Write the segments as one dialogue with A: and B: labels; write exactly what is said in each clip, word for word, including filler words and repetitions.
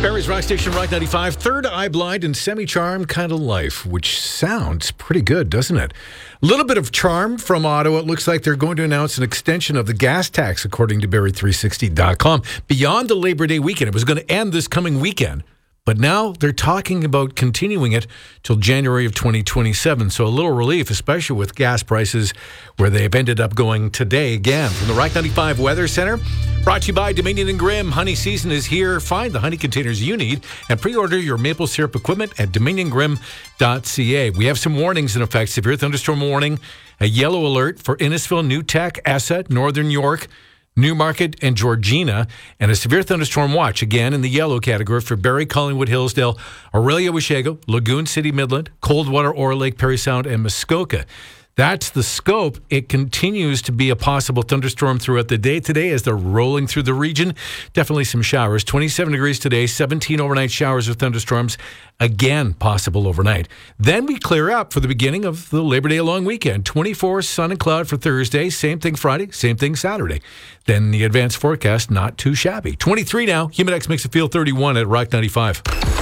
A: Barrie's Rock Station, Rock ninety-five, Third Eye Blind and Semi-Charm Kind of Life, which sounds pretty good, doesn't it? A little bit of charm from Ottawa. It looks like they're going to announce an extension of the gas tax, according to Barrie three sixty dot com, beyond the Labor Day weekend. It was going to end this coming weekend, but now they're talking about continuing it till January of twenty twenty-seven. So a little relief, especially with gas prices where they've ended up going today again. From the Rock ninety-five Weather Center, brought to you by Dominion and Grimm. Honey season is here. Find the honey containers you need and pre-order your maple syrup equipment at dominion grimm dot c a. We have some warnings in effect. Severe thunderstorm warning, a yellow alert for Innisfil, Newtek, Esset, Northern York, Newmarket, and Georgina, and a severe thunderstorm watch, again in the yellow category, for Barrie, Collingwood, Hillsdale, Aurelia, Washego, Lagoon City, Midland, Coldwater, Ore Lake, Perry Sound, and Muskoka. That's the scope. It continues to be a possible thunderstorm throughout the day today as they're rolling through the region. Definitely some showers. twenty-seven degrees today, seventeen overnight showers or thunderstorms. Again, possible overnight. Then we clear up for the beginning of the Labor Day long weekend. twenty-four sun and cloud for Thursday. Same thing Friday. Same thing Saturday. Then the advanced forecast, not too shabby. twenty-three now. Humidex makes it feel thirty-one at Rock ninety-five.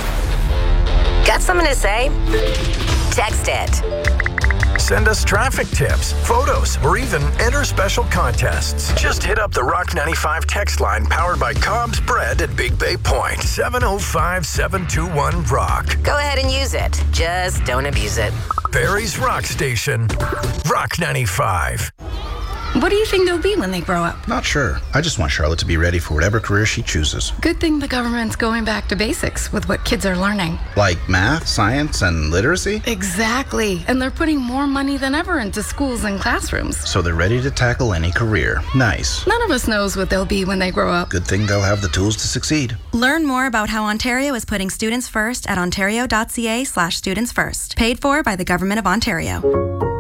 B: Got something to say? Text it.
C: Send us traffic tips, photos, or even enter special contests. Just hit up the Rock ninety-five text line powered by Cobb's Bread at Big Bay Point. seven oh five, seven two one, ROCK.
B: Go ahead and use it. Just don't abuse it.
C: Barrie's Rock Station, Rock ninety-five.
D: What do you think they'll be when they grow up?
E: Not sure. I just want Charlotte to be ready for whatever career she chooses.
D: Good thing the government's going back to basics with what kids are learning.
E: Like math, science, and literacy?
D: Exactly. And they're putting more money than ever into schools and classrooms.
E: So they're ready to tackle any career. Nice.
D: None of us knows what they'll be when they grow up.
E: Good thing they'll have the tools to succeed.
F: Learn more about how Ontario is putting students first at ontario dot c a slash students first. Paid for by the Government of Ontario.